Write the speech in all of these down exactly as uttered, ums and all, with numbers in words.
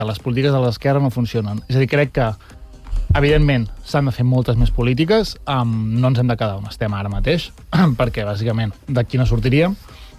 que les polítiques de l'esquerra no funcionen. És a dir, crec que, evidentment, s'han de fer moltes més polítiques, um, no ens hem de quedar on estem ara mateix, perquè, bàsicament, d'aquí no sortiríem,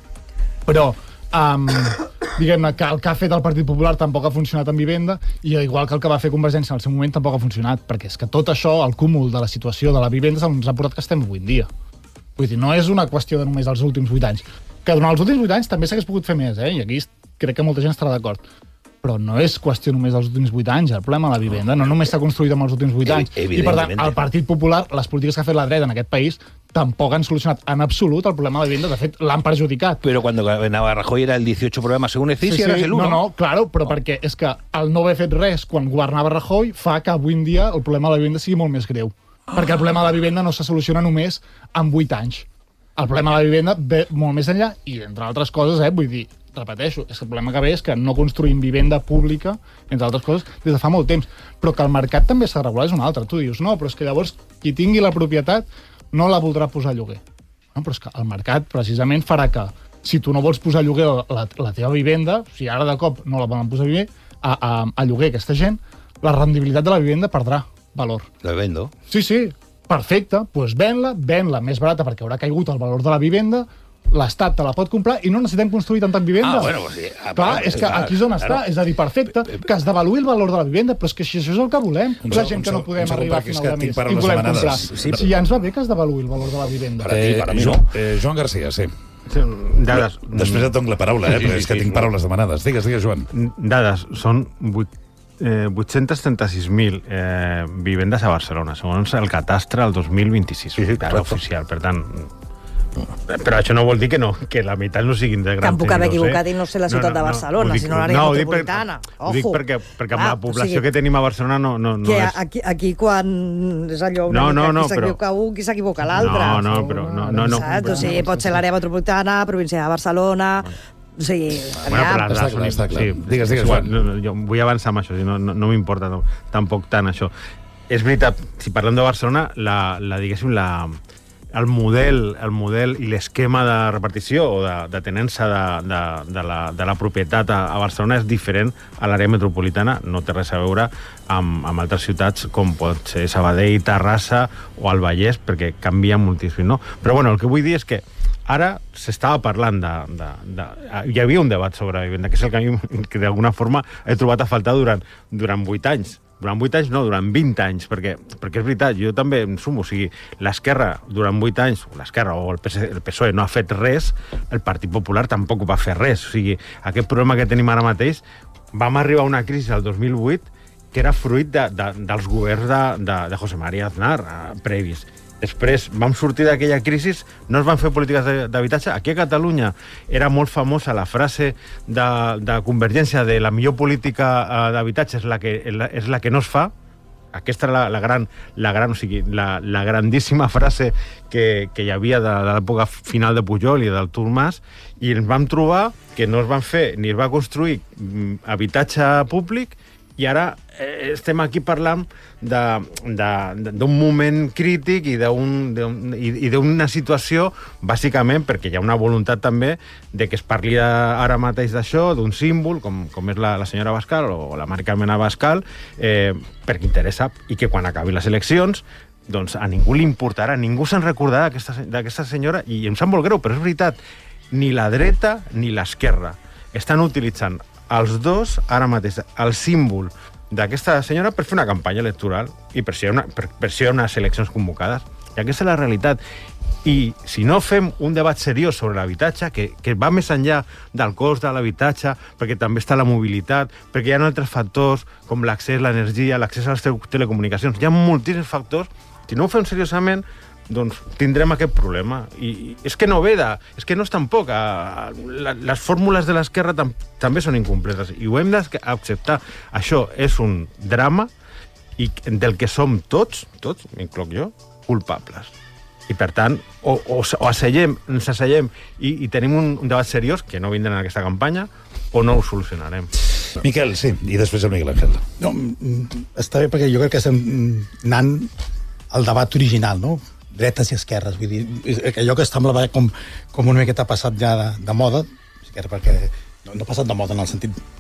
però Um, diguem-ne que el que ha fet el Partit Popular tampoc ha funcionat en vivenda, i igual que el que va fer Convergència en el seu moment tampoc ha funcionat, perquè és que tot això, el cúmul de la situació de la vivenda, ens ha portat que estem avui en dia. Vull dir, no és una qüestió de només els últims vuit anys, que durant els últims vuit anys també s'hagués pogut fer més, eh? I aquí crec que molta gent estarà d'acord. Però no és qüestió només dels últims vuit anys, el problema de la vivenda no només s'ha construït en els últims vuit anys. I, per tant, el Partit Popular, les polítiques que ha fet la dreta en aquest país, tampoc han solucionat en absolut el problema de la vivienda. De fet, l'han perjudicat. Però quan gobernava Rajoy era el dieciocho problema, según el C I S, sí, sí, era el uno. No, no, claro, però oh. perquè és que el no haver fet res quan governava Rajoy fa que avui en dia el problema de la vivenda sigui molt més greu. Oh. Perquè el problema de la vivenda no se soluciona només en vuit anys. El problema de la vivenda ve molt més enllà i, entre altres coses, eh, vull dir, repeteixo, és que el problema que ve és que no construïm vivenda pública, entre altres coses, des de fa molt temps. Però que el mercat també s'ha de regular és un altre. Tu dius, no, però és que llavors qui tingui la propietat no la voldrà posar a lloguer. No, però és que el mercat precisament farà que, si tu no vols posar a lloguer la, la teva vivenda, si ara de cop no la volen posar a lloguer, a, a, a lloguer aquesta gent, la rendibilitat de la vivenda perdrà valor. La vendo. Sí, sí, perfecte, doncs ven-la, ven-la més barata perquè haurà caigut el valor de la vivenda, l'Estat te la pot comprar i no necessitem construir tanta vivenda. Ah, bueno, pues sí. Ah, clar, és que aquí és on està. És a dir, perfecte, que es devaluï el valor de la vivenda, però és que si això és el que volem, un la gent que no podem arribar a final de mes i volem comprar. Sí, si ja ens va bé que es devaluï el valor de la vivenda. Per a ti, per a mi no. Eh, Joan Garcia, sí. Sí, dades. Després et dono la paraula, eh? Sí, sí, sí, és que sí, tinc paraules demanades. Digues, digues, Joan. Dades. Són vuit-cents trenta-sis mil eh, vivendes a Barcelona, segons el catastre el dos mil vint-i-sis. Sí, sí, dada oficial, per tant... Però això no vol dir que no, que la meitat no siguin de grans Tampoc haver equivocat i no ser la ciutat de Barcelona, sinó l'àrea metropolitana. Ho dic perquè amb la població que tenim a Barcelona no és... Que aquí quan és allò una mica qui s'equivoca un, qui s'equivoca l'altre. No, no, però no. O sigui, pot ser l'àrea metropolitana, província de Barcelona... O sigui, aviam... Està clar, està clar. Digues, digues, Joan. Jo vull avançar amb això, no m'importa tampoc tant això. És veritat, si parlem de Barcelona, la diguéssim, la... el model, el model i l'esquema de repartició o de, de tenença de, de, de, la, de la propietat a, a Barcelona és diferent a l'àrea metropolitana, no té res a veure amb, amb altres ciutats com pot ser Sabadell, Terrassa o el Vallès, perquè canvia moltíssim, no? Però bueno, el que vull dir és que ara s'estava parlant de, de, de... Hi havia un debat sobre vivenda, que és el que, que d'alguna forma he trobat a faltar durant, durant vuit anys. Durant vuit anys, no, durant vint anys, perquè, perquè és veritat, jo també em sumo, o sigui, l'esquerra durant vuit anys, l'esquerra o el P S O E no ha fet res, el Partit Popular tampoc va fer res, o sigui, aquest problema que tenim ara mateix, vam arribar a una crisi el dos mil vuit que era fruit de, de, dels governs de, de, de José María Aznar eh, previs. Després vam sortir d'aquella crisi, no es van fer polítiques d'habitatge. Aquí a Catalunya era molt famosa la frase de, de Convergència de la millor política d'habitatge és la que és la que no es fa. Aquesta era la, la gran, la gran, o sigui, la, la grandíssima frase que, que hi havia de, de l'època final de Pujol i del Artur Mas, i ens vam trobar que no es van fer ni es va construir habitatge públic, i ara eh, estem aquí parlant d'un moment crític i d'una situació, bàsicament, perquè hi ha una voluntat també de que es parli ara mateix d'això, d'un símbol, com, com és la, la senyora Bascal o la Mari Carmen Abascal, eh, perquè interessa, i que quan acabi les eleccions doncs a ningú li importarà, ningú se'n recordarà d'aquesta senyora, i em sap molt greu, però és veritat, ni la dreta ni l'esquerra estan utilitzant els dos, ara mateix, el símbol d'aquesta senyora per fer una campanya electoral i per si hi ha, una, per, per si hi ha unes eleccions convocades. I aquesta és la realitat. I si no fem un debat seriós sobre l'habitatge, que, que va més enllà del cost de l'habitatge, perquè també està la mobilitat, perquè hi ha altres factors com l'accés a l'energia, l'accés a les telecomunicacions, hi ha moltíssims factors. Si no ho fem seriosament, doncs tindrem aquest problema. I és que no ve de... És que no és tampoc... A, a, les fórmules de l'esquerra tam, també són incompletes i ho hem d'acceptar. Això és un drama i del que som tots, tots, m'incloc jo, culpables. I per tant, o, o, o asseiem, ens asseiem i, i tenim un, un debat seriós, que no vindrà en aquesta campanya, o no ho solucionarem. Miquel, sí, i després el Miguel Ángel. No, està bé, perquè jo crec que estem anant al debat original, no? Dretes i esquerres, vull dir, allò que sembla com, com una miqueta passat ja de, de moda, perquè no, no ha passat de moda en el sentit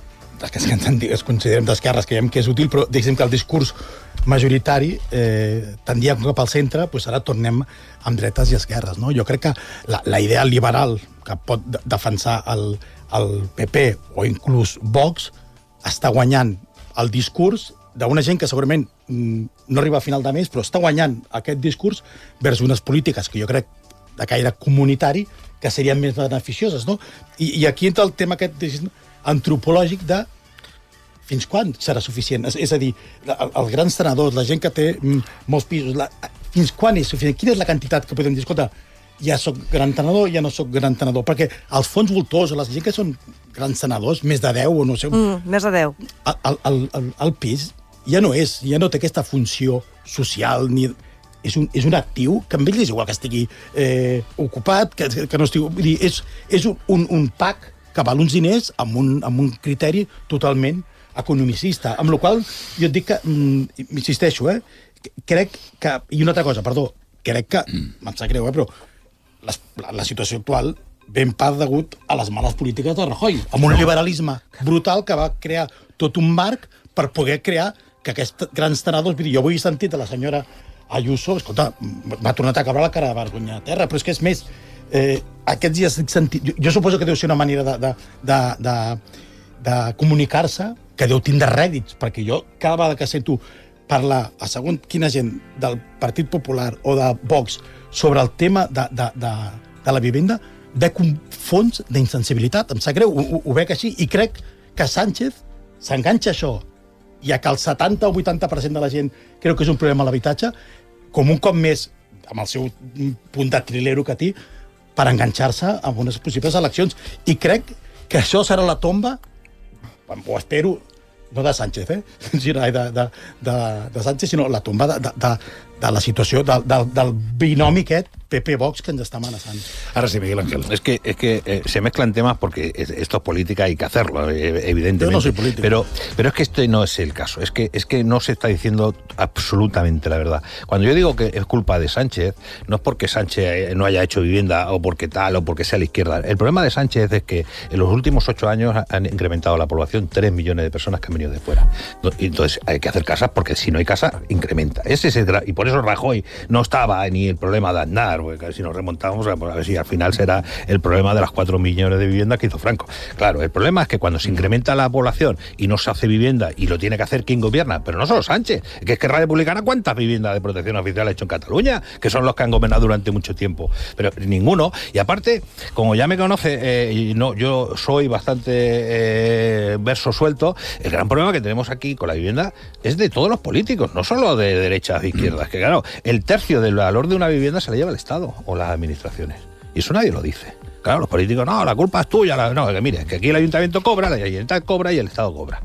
que es considerem d'esquerres, creiem que és útil, però diguem que el discurs majoritari eh, tendia cap al centre, doncs ara tornem amb dretes i esquerres. No? Jo crec que la, la idea liberal que pot de defensar el, el P P o inclús Vox està guanyant el discurs d'una gent que segurament no arriba a final de mes, però està guanyant aquest discurs vers unes polítiques que jo crec de caire comunitari que serien més beneficioses. No? I, I aquí entra el tema aquest antropològic de fins quan serà suficient? És, és a dir, els grans tenedors, la gent que té molts pisos, la, fins quan és suficient? Quina és la quantitat que podem dir? Escolta, ja soc gran tenedor, ja no soc gran tenedor. Perquè els fons voltors o la gent que són grans tenedors, més de deu o no sé... Mm, més de deu. El, el, el, el pis ja no és, ja no té aquesta funció social ni... És un, és un actiu que amb ell és igual que estigui eh, ocupat, que, que no estigui... Vull dir, és, és un, un, un pack que val uns diners amb un, amb un criteri totalment economicista. Amb la qual jo et dic que, mm, insisteixo, eh, crec que... I una altra cosa, perdó, crec que, mm. em sap greu, eh, però la, la situació actual ve en part degut a les males polítiques de Rajoy, amb un liberalisme brutal que va crear tot un marc per poder crear que aquests grans tenedors... Vull dir, jo avui he sentit a la senyora Ayuso, escolta, m'ha tornat a caure la cara de vergonya a terra, però és que és més... Eh, aquests dies he sentit... Jo, jo suposo que deu ser una manera de, de, de, de, de comunicar-se que deu tindre rèdits, perquè jo cada vegada que sento parlar a segons quina gent del Partit Popular o de Vox sobre el tema de, de, de, de la vivenda, veig un fons d'insensibilitat. Em sap greu, ho, ho veig així, i crec que Sánchez s'enganxa això, i que el setanta o vuitanta per cent de la gent creu que és un problema a l'habitatge, com un cop més, amb el seu punt de trilero que té, per enganxar-se amb unes possibles eleccions. I crec que això serà la tomba, ho espero, no de Sánchez, eh? de, de, de, de Sánchez, sinó la tomba de, de, de, de la situació del, del, del binomi aquest P P-Vox que ens està amenazando. Ahora sí, Miguel Ángel. Es que, es que eh, se mezclan temas porque es, esto es política, hay que hacerlo, eh, evidentemente. Yo no soy político. Pero, pero es que este no es el caso. Es que, es que no se está diciendo absolutamente la verdad. Cuando yo digo que es culpa de Sánchez, no es porque Sánchez no haya hecho vivienda o porque tal o porque sea la izquierda. El problema de Sánchez es que en los últimos ocho años han incrementado la población tres millones de personas que han venido de fuera. Y entonces hay que hacer casas porque si no hay casa, incrementa. Ese es el, y por eso Rajoy no estaba ni el problema de Aznar, porque si nos remontamos, a ver si al final será el problema de las cuatro millones de viviendas que hizo Franco. Claro, el problema es que cuando se incrementa la población y no se hace vivienda y lo tiene que hacer quien gobierna, pero no solo Sánchez, es que Esquerra Republicana, ¿cuántas viviendas de protección oficial ha hecho en Cataluña? Que son los que han gobernado durante mucho tiempo. Pero ninguno. Y aparte, como ya me conoce, eh, y no, yo soy bastante eh, verso suelto, el gran problema que tenemos aquí con la vivienda es de todos los políticos, no solo de derechas e izquierdas, que claro, el tercio del valor de una vivienda se la lleva el Estado o las administraciones. Y eso nadie lo dice. Claro, los políticos, no, la culpa es tuya. La, no, que mire, que aquí el ayuntamiento cobra, la Generalitat cobra y el Estado cobra.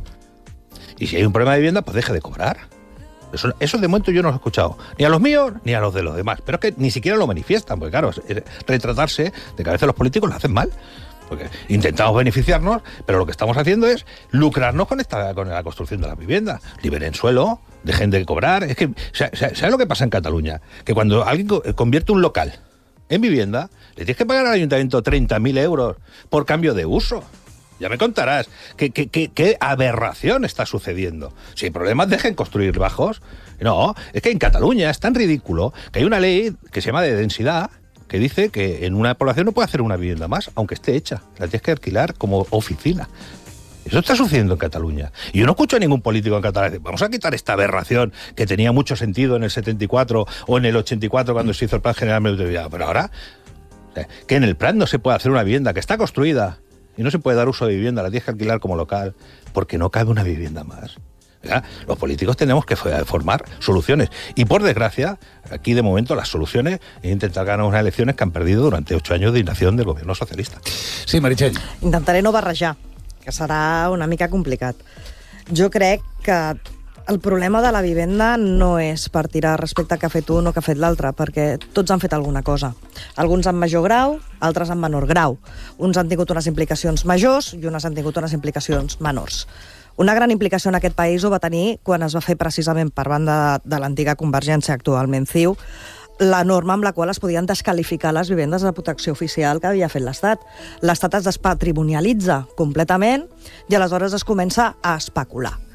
Y si hay un problema de vivienda, pues deje de cobrar. Eso, eso de momento yo no lo he escuchado, ni a los míos ni a los de los demás. Pero es que ni siquiera lo manifiestan, porque claro, retratarse de que a veces los políticos lo hacen mal. Porque intentamos beneficiarnos, pero lo que estamos haciendo es lucrarnos con esta con la construcción de la vivienda. Liberen suelo, dejen de cobrar. Es que, ¿sabes lo que pasa en Cataluña? Que cuando alguien convierte un local en vivienda, le tienes que pagar al ayuntamiento treinta mil euros por cambio de uso. Ya me contarás qué, qué, qué, qué aberración está sucediendo. Si hay problemas, dejen construir bajos. No, es que en Cataluña es tan ridículo que hay una ley que se llama de densidad que dice que en una población no puede hacer una vivienda más, aunque esté hecha. La tienes que alquilar como oficina. Eso está sucediendo en Cataluña. Y yo no escucho a ningún político en Cataluña decir, vamos a quitar esta aberración que tenía mucho sentido en el setenta y cuatro o en el ochenta y cuatro cuando se hizo el Plan General de Movilidad. Pero ahora, que en el plan no se puede hacer una vivienda que está construida y no se puede dar uso de vivienda, la tienes que alquilar como local, porque no cabe una vivienda más. ¿Ya? Los políticos tenemos que formar soluciones. Y por desgracia, aquí de momento las soluciones es intentar ganar unas elecciones que han perdido durante ocho años de inacción del gobierno socialista. Sí, Meritxell. Intentaré no barrejar, que serà una mica complicat. Jo crec que el problema de la vivenda no és per tirar respecte a què ha fet un o què ha fet l'altre, perquè tots han fet alguna cosa. Alguns amb major grau, altres amb menor grau. Uns han tingut unes implicacions majors i unes han tingut unes implicacions menors. Una gran implicació en aquest país ho va tenir quan es va fer precisament per banda de l'antiga Convergència, actualment C I U, la norma amb la qual es podien descalificar les vivendes de protecció oficial que havia fet l'Estat. L'Estat es despatrimonialitza completament i aleshores es comença a especular.